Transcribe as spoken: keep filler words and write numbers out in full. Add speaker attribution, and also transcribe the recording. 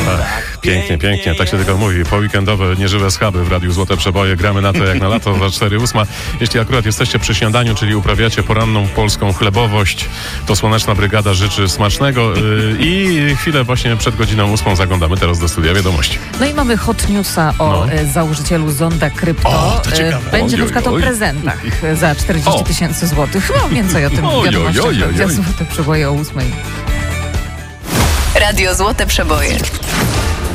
Speaker 1: Ach, pięknie, pięknie, tak się tylko mówi. Po weekendowe, nieżywe schaby w Radiu Złote Przeboje. Gramy na to jak na lato, za cztery ósma. Jeśli akurat jesteście przy śniadaniu, czyli uprawiacie poranną polską chlebowość, to Słoneczna Brygada życzy smacznego. Yy, I chwilę właśnie przed godziną ósmą zaglądamy teraz do studia wiadomości.
Speaker 2: No i mamy hot newsa o
Speaker 1: No.
Speaker 2: e, założycielu Zonda Krypto.
Speaker 1: O, to ciekawe.
Speaker 2: E, Będzie
Speaker 1: Oj,
Speaker 2: na przykład
Speaker 1: oj, oj.
Speaker 2: o prezentach za czterdzieści tysięcy złotych. Chyba więcej o tym
Speaker 1: Oj,
Speaker 2: w wiadomościach.
Speaker 1: oj, oj, oj, oj.
Speaker 2: Złote Przeboje o ósmej.
Speaker 3: Radio Złote Przeboje.